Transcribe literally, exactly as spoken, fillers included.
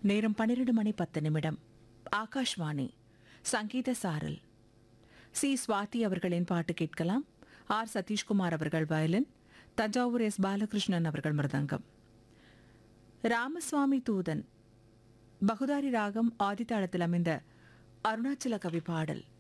நேரம் பன்னிரண்டு மணி பத்து நிமிடம். ஆகாஷ்வாணி சங்கீத சாரல். சி சுவாதி அவர்களின் பாட்டு கேட்கலாம். ஆர் சதீஷ்குமார் அவர்கள் வயலின், தஞ்சாவூர் எஸ் பாலகிருஷ்ணன் அவர்கள் மிருதங்கம். ராமசுவாமி தூதன் பகுதாரி ராகம் ஆதித்தாளத்தில் அமைந்த அருணாச்சல கவி பாடல்.